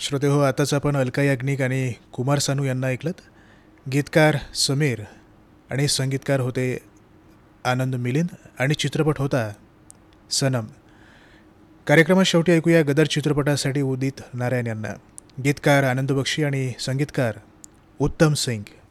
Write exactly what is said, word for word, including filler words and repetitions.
श्रोते हो, आताच आपण अलका याग्निक आणि कुमार सानू यांना ऐकलत. गीतकार समीर आणि संगीतकार होते आनंद मिलिंद आणि चित्रपट होता सनम. कार्यक्रमात शेवटी ऐकूया गदर चित्रपटासाठी उदित नारायण यांना. गीतकार आनंद बक्षी आणि संगीतकार उत्तम सिंग.